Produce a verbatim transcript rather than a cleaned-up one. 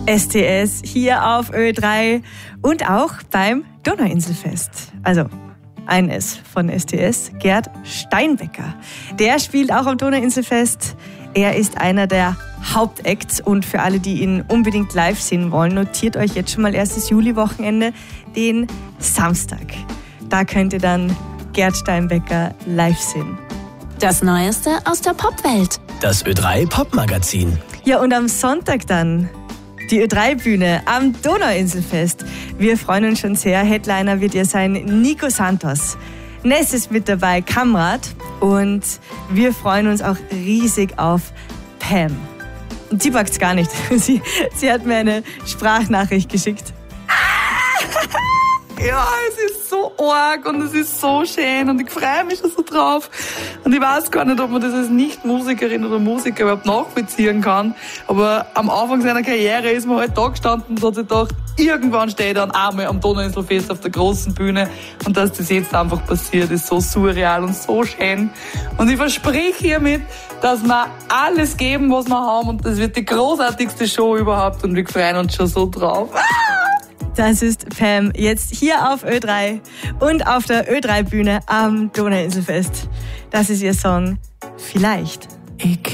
S T S hier auf Ö drei und auch beim Donauinselfest. Also ein S von S T S, Gerd Steinbecker. Der spielt auch am Donauinselfest. Er ist einer der Hauptacts und für alle, die ihn unbedingt live sehen wollen, notiert euch jetzt schon mal erstes Juli-Wochenende, den Samstag. Da könnt ihr dann Gerd Steinbecker live sehen. Das Neueste aus der Popwelt. Das Ö drei Popmagazin. Ja, und am Sonntag dann die Ö drei Bühne am Donauinselfest. Wir freuen uns schon sehr. Headliner wird ja sein Nico Santos. Ness ist mit dabei, Kamrat. Und wir freuen uns auch riesig auf Pam. Und sie packt's gar nicht. Sie, sie hat mir eine Sprachnachricht geschickt. Ja, es ist so arg und es ist so schön und ich freue mich schon so drauf. Und ich weiß gar nicht, ob man das als Nicht-Musikerin oder Musiker überhaupt nachvollziehen kann. Aber am Anfang seiner Karriere ist man halt da gestanden und hat sich gedacht, irgendwann steht er dann einmal am Donauinselfest auf der großen Bühne. Und dass das jetzt einfach passiert, ist so surreal und so schön. Und ich verspreche hiermit, dass wir alles geben, was wir haben. Und das wird die großartigste Show überhaupt. Und wir freuen uns schon so drauf. Das ist Pam, jetzt hier auf Ö drei und auf der Ö drei Bühne am Donauinselfest. Das ist ihr Song Vielleicht. Ich